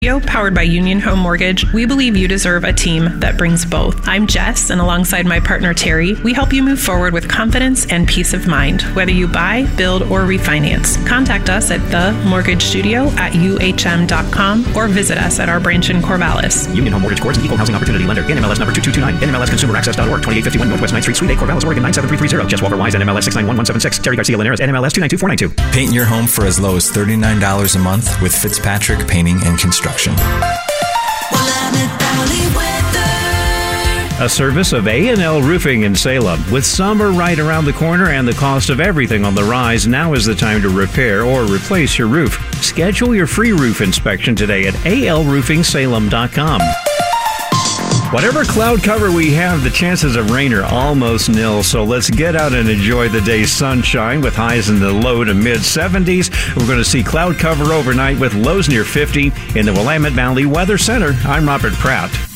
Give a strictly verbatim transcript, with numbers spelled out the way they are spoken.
Powered by Union Home Mortgage, we believe you deserve a team that brings both. I'm Jess, and alongside my partner Terry, we help you move forward with confidence and peace of mind, whether you buy, build, or refinance. Contact us at the mortgage studio at u h m dot com or visit us at our branch in Corvallis. Union Home Mortgage Corp. Equal Housing Opportunity Lender. N M L S number two two two nine. N M L S Consumer Access dot org. twenty-eight fifty-one Northwest ninth Street, Suite eight, Corvallis, Oregon nine seven three three zero. Jess Walker Wise, N M L S six nine one one seven six. Terry Garcia Linares, N M L S two nine two four nine two. Paint your home for as low as thirty-nine dollars a month with Fitzpatrick Painting and Construction. A service of A and L Roofing in Salem. With summer right around the corner and the cost of everything on the rise, now is the time to repair or replace your roof. Schedule your free roof inspection today at a l roofing salem dot com. Whatever cloud cover we have, the chances of rain are almost nil, so let's get out and enjoy the day's sunshine with highs in the low to mid seventies. We're going to see cloud cover overnight with lows near fifty in the Willamette Valley Weather Center. I'm Robert Pratt.